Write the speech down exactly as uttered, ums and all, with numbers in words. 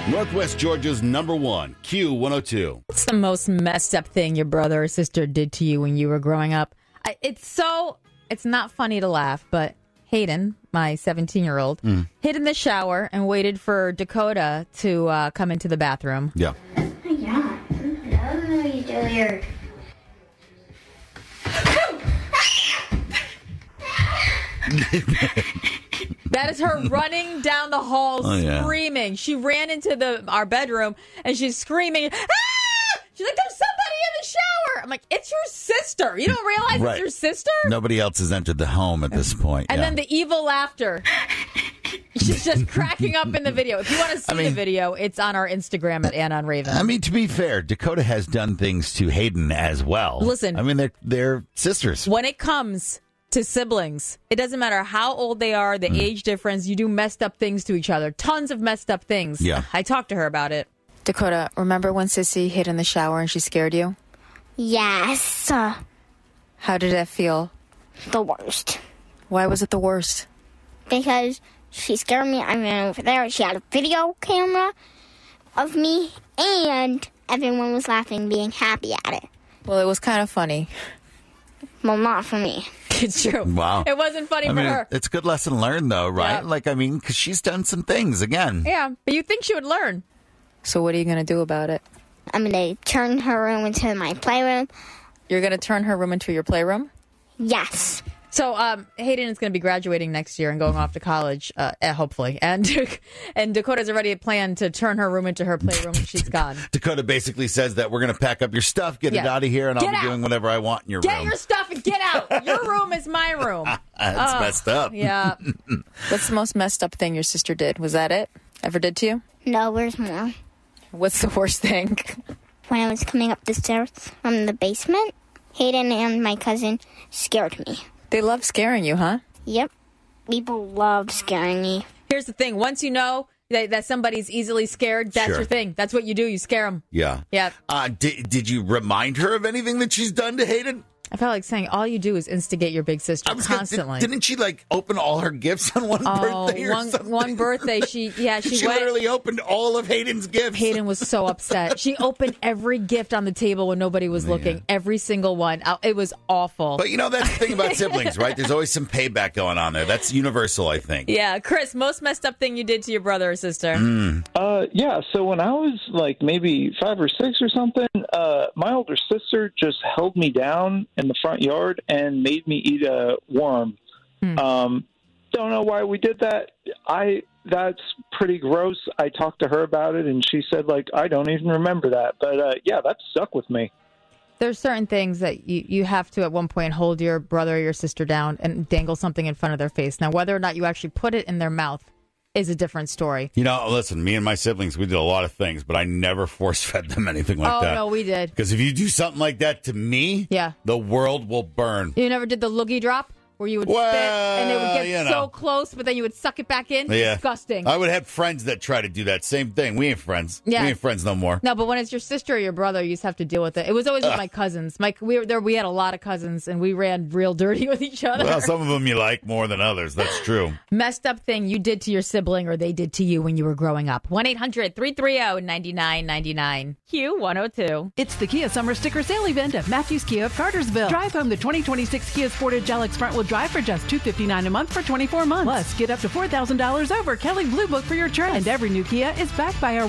Northwest Georgia's number one, Q one oh two. What's the most messed up thing your brother or sister did to you when you were growing up? I, it's so, it's not funny to laugh, but Hayden, my seventeen-year-old, mm. hid in the shower and waited for Dakota to uh, come into the bathroom. Yeah. Oh my God. I don't know what you do here. That is her running down the hall oh, yeah. screaming. She ran into the our bedroom and she's screaming, ah! She's like, there's somebody in the shower. I'm like, it's your sister. You don't realize right. it's your sister? Nobody else has entered the home at this point. And yeah. then the evil laughter. She's just cracking up in the video. If you want to see I mean, the video, it's on our Instagram at Ann on Raven. I mean, to be fair, Dakota has done things to Hayden as well. Listen. I mean, they're, they're sisters. When it comes to siblings, it doesn't matter how old they are, the mm. age difference, you do messed up things to each other. Tons of messed up things. Yeah. I talked to her about it. Dakota, remember when Sissy hid in the shower and she scared you? Yes. Uh, How did that feel? The worst. Why was it the worst? Because she scared me. I ran over there. She had a video camera of me, and everyone was laughing, being happy at it. Well, it was kind of funny. Well, not for me. It's true. Wow. It wasn't funny I for mean, her. It's a good lesson learned, though, right? Yeah. Like, I mean, because she's done some things again. Yeah, but you'd think she would learn. So what are you going to do about it? I'm going to turn her room into my playroom. You're going to turn her room into your playroom? Yes. So um, Hayden is going to be graduating next year and going off to college, uh, hopefully. And and Dakota's already planned to turn her room into her playroom when she's gone. Dakota basically says that we're going to pack up your stuff, get yeah. it out of here, and get I'll be out. doing whatever I want in your get room. Get your stuff and get out. Your room is my room. That's oh, messed up. Yeah. What's the most messed up thing your sister did? Was that it? Ever did to you? No, where's more? What's the worst thing? When I was coming up the stairs from the basement, Hayden and my cousin scared me. They love scaring you, huh? Yep. People love scaring me. Here's the thing. Once you know that, that somebody's easily scared, that's sure. your thing. That's what you do. You scare them. Yeah. Yeah. Uh, did, did you remind her of anything that she's done to Hayden? I felt like saying all you do is instigate your big sister constantly. Gonna, did, didn't she like open all her gifts on one oh, birthday or one, something? one birthday, she yeah she, she went, literally opened all of Hayden's gifts. Hayden was so upset. She opened every gift on the table when nobody was looking. Yeah. Every single one. It was awful. But you know that's the thing about siblings, right? There's always some payback going on there. That's universal, I think. Yeah, Chris, most messed up thing you did to your brother or sister? Mm. Uh, yeah. So when I was like maybe five or six or something, uh, my older sister just held me down in the front yard and made me eat a worm. Hmm. Um, don't know why we did that. I that's pretty gross. I talked to her about it, and she said, like, I don't even remember that. But, uh, yeah, that stuck with me. There's certain things that you, you have to, at one point, hold your brother or your sister down and dangle something in front of their face. Now, whether or not you actually put it in their mouth is a different story. You know, listen, me and my siblings, we did a lot of things, but I never force-fed them anything like oh, that. Oh, no, we did. Because if you do something like that to me, yeah. the world will burn. You never did the loogie drop? Where you would well, spit and it would get you know. so close, but then you would suck it back in? Yeah. Disgusting. I would have friends that try to do that. Same thing. We ain't friends. Yeah. We ain't friends no more. No, but when it's your sister or your brother, you just have to deal with it. It was always with Ugh. my cousins. My, we, were there, we had a lot of cousins, and we ran real dirty with each other. Well, some of them you like more than others. That's true. Messed up thing you did to your sibling or they did to you when you were growing up. one eight hundred three three zero nine nine nine nine. Q one oh two. It's the Kia Summer Sticker Sale event at Matthews Kia of Cartersville. Drive home the twenty twenty-six Kia Sportage L X front-wheel drive for just two hundred fifty-nine dollars a month for twenty-four months. Plus, get up to four thousand dollars over Kelley Blue Book for your trip. And every new Kia is backed by our